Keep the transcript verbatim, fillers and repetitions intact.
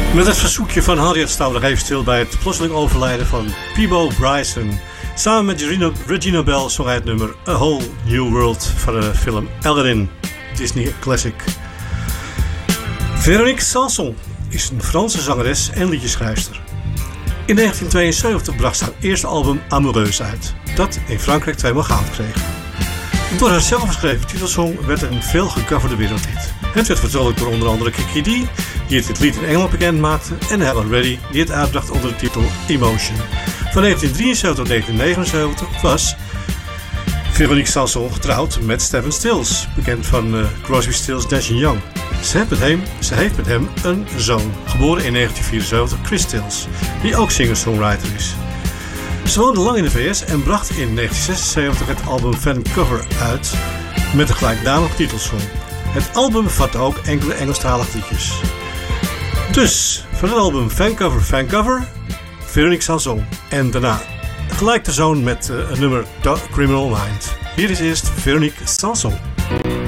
Met het verzoekje van Harriet staan we nog even stil bij het plotseling overlijden van Peabo Bryson. Samen met Regina, Regina Bell zong hij het nummer A Whole New World van de film Aladdin, Disney Classic. Véronique Sanson is een Franse zangeres en liedjeschrijfster. In negentien tweeënzeventig bracht ze haar eerste album Amoureuse uit, dat in Frankrijk tweemaal goud kreeg. Door haar zelfgeschreven titelsong werd er een veel gecoverde wereldhit. Het werd vertolkt door onder andere Kiki Dee, die het lied in Engeland bekend maakte, en Helen Reddy, die het uitbracht onder de titel Emotion. Van negentien drieënzeventig tot negentien negenenzeventig was Véronique Sanson getrouwd met Stephen Stills, bekend van uh, Crosby, Stills, Nash and Young. Ze heeft, met hem, ze heeft met hem een zoon, geboren in negentien vierenzeventig, Chris Stills, die ook singer-songwriter is. Ze woonde lang in de V S en bracht in negentien zesenzeventig het album Vancouver uit met de gelijknamige titelsong. Het album bevatte ook enkele Engelstalige liedjes. Dus, van het album Vancouver, Vancouver, Véronique Sanson. En daarna gelijk de zoon met uh, een nummer The Criminal Mind. Hier is eerst Véronique Sanson.